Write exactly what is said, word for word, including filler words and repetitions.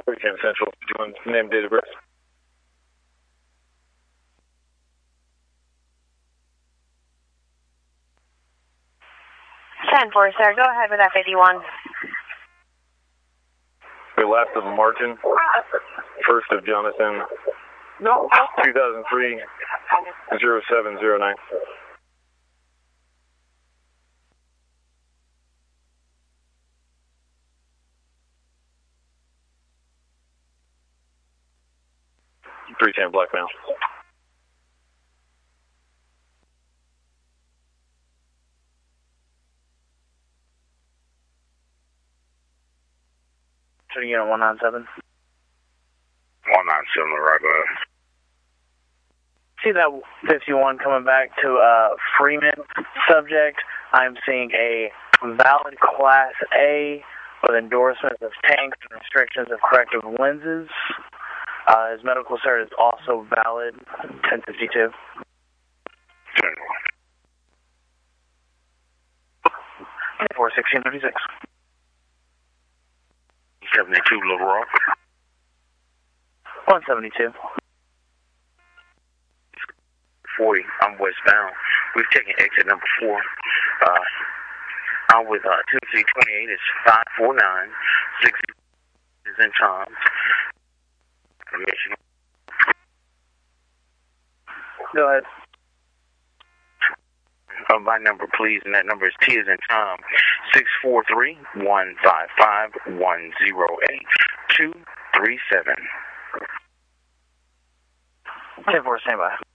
three ten Central. Do you want name, date of birth? ten four, sir. Go ahead with F eighty-one. The last of Martin, first of Jonathan, No. two thousand three, zero seven zero nine. three ten blackmail. Unit one nine seven. one nine seven, right there. See that fifty-one coming back to uh, Freeman subject. I'm seeing a valid Class A with endorsements of tanks and restrictions of corrective lenses. Uh, his medical cert is also valid, ten fifty-two. four sixteen thirty-six. seventy-two, Little Rock. one seventy-two. forty, I'm westbound. We've taken exit number four. Uh, I'm with uh, two three twenty-eight. It's five four nine. six is in Tom. Permission. Go ahead. Uh, my number, please, and that number is T as in Tom. six four three, one five five, one zero eight, two three seven. ten four, stand by.